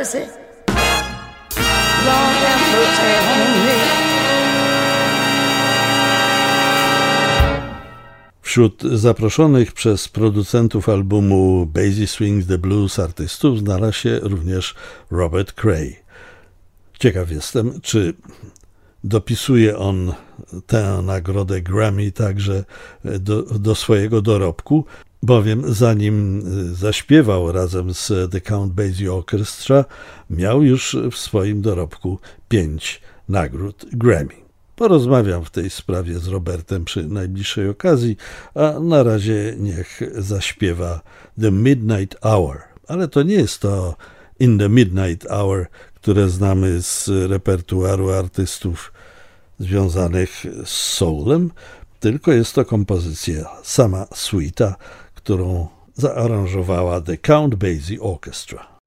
Bessie. Long and tell me. Wśród zaproszonych przez producentów albumu Basie Swings the Blues artystów znalazł się również Robert Cray. Ciekaw jestem, czy dopisuje on tę nagrodę Grammy także do swojego dorobku, bowiem zanim zaśpiewał razem z The Count Basie Orchestra, miał już w swoim dorobku 5 nagród Grammy. Porozmawiam w tej sprawie z Robertem przy najbliższej okazji, a na razie niech zaśpiewa The Midnight Hour. Ale to nie jest to In the Midnight Hour, które znamy z repertuaru artystów związanych z soulem, tylko jest to kompozycja sama suita, którą zaaranżowała The Count Basie Orchestra.